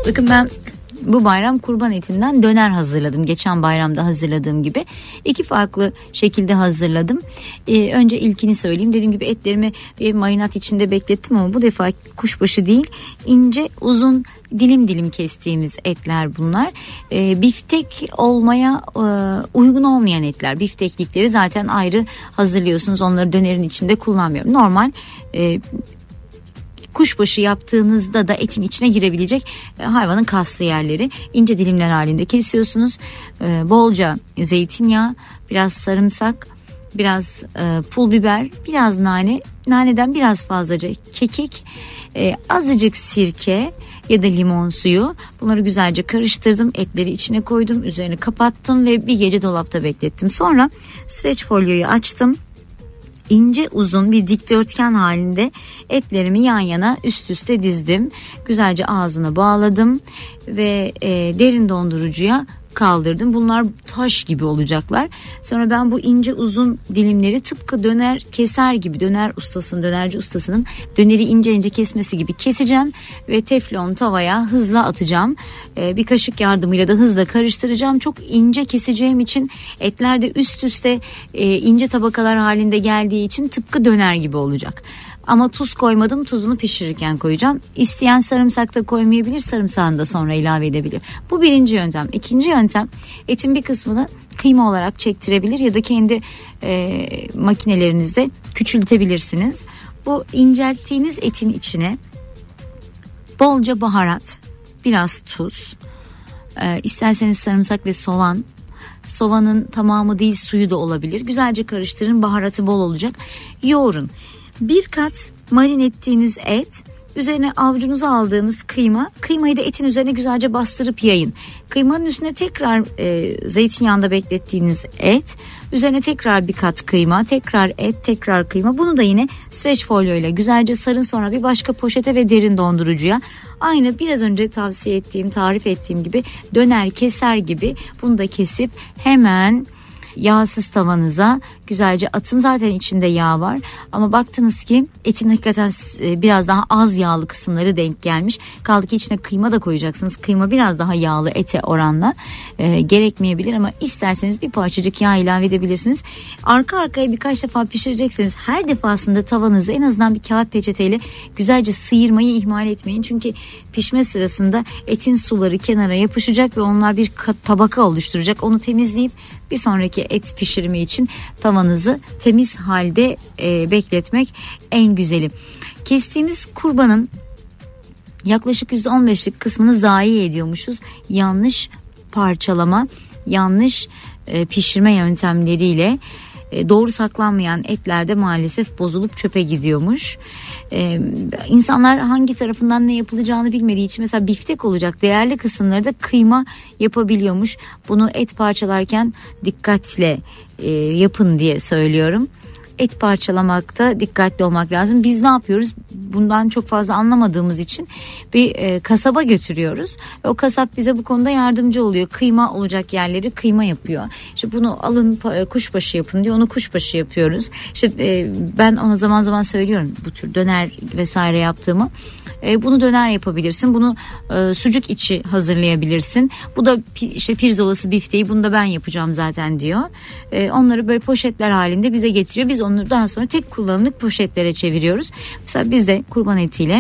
Bakın ben bu bayram kurban etinden döner hazırladım. Geçen bayramda hazırladığım gibi. 2 farklı şekilde hazırladım. Önce ilkini söyleyeyim. Dediğim gibi etlerimi bir marinat içinde beklettim ama bu defa kuşbaşı değil, ince uzun dilim dilim kestiğimiz etler bunlar. Biftek olmaya uygun olmayan etler. Bifteklikleri zaten ayrı hazırlıyorsunuz. Onları dönerin içinde kullanmıyorum. Normal kuşbaşı yaptığınızda da etin içine girebilecek hayvanın kaslı yerleri ince dilimler halinde kesiyorsunuz. Bolca zeytinyağı, biraz sarımsak, biraz pul biber, biraz naneden biraz fazlaca kekik, azıcık sirke ya da limon suyu. Bunları güzelce karıştırdım. Etleri içine koydum. Üzerini kapattım ve bir gece dolapta beklettim. Sonra streç folyoyu açtım. İnce uzun bir dikdörtgen halinde etlerimi yan yana üst üste dizdim. Güzelce ağzına bağladım ve derin dondurucuya kaldırdım. Bunlar taş gibi olacaklar. Sonra ben bu ince uzun dilimleri tıpkı döner keser gibi, dönerci ustasının döneri ince ince kesmesi gibi keseceğim ve teflon tavaya hızla atacağım. Bir kaşık yardımıyla da hızla karıştıracağım. Çok ince keseceğim için etler de üst üste ince tabakalar halinde geldiği için tıpkı döner gibi olacak. Ama tuz koymadım, tuzunu pişirirken koyacağım. İsteyen sarımsak da koymayabilir, sarımsağını da sonra ilave edebilir. Bu birinci yöntem. İkinci yöntem, etin bir kısmını kıyma olarak çektirebilir ya da kendi makinelerinizde küçültebilirsiniz. Bu incelttiğiniz etin içine bolca baharat, biraz tuz, isterseniz sarımsak ve soğan. Soğanın tamamı değil, suyu da olabilir. Güzelce karıştırın, baharatı bol olacak. Yoğurun. Bir kat marin ettiğiniz et, üzerine avucunuza aldığınız kıymayı da etin üzerine güzelce bastırıp yayın. Kıymanın üstüne tekrar zeytinyağında beklettiğiniz et, üzerine tekrar bir kat kıyma, tekrar et, tekrar kıyma. Bunu da yine streç folyo ile güzelce sarın, sonra bir başka poşete ve derin dondurucuya. Aynı biraz önce tarif ettiğim gibi döner keser gibi bunu da kesip hemen yağsız tavanıza güzelce atın. Zaten içinde yağ var ama baktınız ki etin hakikaten biraz daha az yağlı kısımları denk gelmiş. Kaldı ki içine kıyma da koyacaksınız. Kıyma biraz daha yağlı ete oranla gerekmeyebilir ama isterseniz bir parçacık yağ ilave edebilirsiniz. Arka arkaya birkaç defa pişirecekseniz her defasında tavanızı en azından bir kağıt peçeteyle güzelce sıyırmayı ihmal etmeyin. Çünkü pişme sırasında etin suları kenara yapışacak ve onlar bir tabaka oluşturacak. Onu temizleyip bir sonraki et pişirimi için tavanızı temiz halde bekletmek en güzeli. Kestiğimiz kurbanın yaklaşık %15'lik kısmını zayi ediyormuşuz. Yanlış parçalama, yanlış pişirme yöntemleriyle doğru saklanmayan etlerde maalesef bozulup çöpe gidiyormuş. İnsanlar hangi tarafından ne yapılacağını bilmediği için mesela biftek olacak değerli kısımları da kıyma yapabiliyormuş. Bunu et parçalarken dikkatle yapın diye söylüyorum. Et parçalamakta dikkatli olmak lazım. Biz ne yapıyoruz? Bundan çok fazla anlamadığımız için bir kasaba götürüyoruz. O kasap bize bu konuda yardımcı oluyor. Kıyma olacak yerleri kıyma yapıyor. İşte bunu alın kuşbaşı yapın diyor. Onu kuşbaşı yapıyoruz. İşte ben ona zaman zaman söylüyorum bu tür döner vesaire yaptığımı. Bunu döner yapabilirsin. Bunu sucuk içi hazırlayabilirsin. Bu da işte pirzolası bifteği, bunu da ben yapacağım zaten diyor. Onları böyle poşetler halinde bize getiriyor. Biz onları daha sonra tek kullanımlık poşetlere çeviriyoruz. Mesela biz de kurban etiyle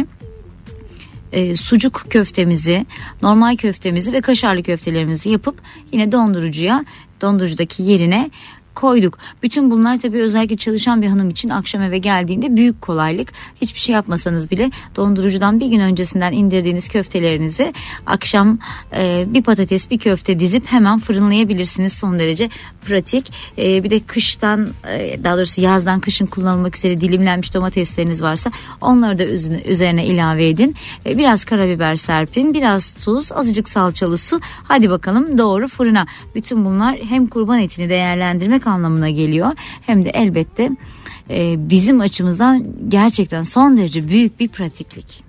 sucuk köftemizi, normal köftemizi ve kaşarlı köftelerimizi yapıp yine dondurucudaki yerine koyduk. Bütün bunlar tabii özellikle çalışan bir hanım için akşam eve geldiğinde büyük kolaylık. Hiçbir şey yapmasanız bile dondurucudan bir gün öncesinden indirdiğiniz köftelerinizi akşam bir patates bir köfte dizip hemen fırınlayabilirsiniz. Son derece pratik. Bir de kıştan daha doğrusu yazdan kışın kullanılmak üzere dilimlenmiş domatesleriniz varsa onları da üzerine ilave edin. Biraz karabiber serpin, biraz tuz, azıcık salçalı su. Hadi bakalım doğru fırına. Bütün bunlar hem kurban etini değerlendirmek anlamına geliyor hem de elbette bizim açımızdan gerçekten son derece büyük bir pratiklik.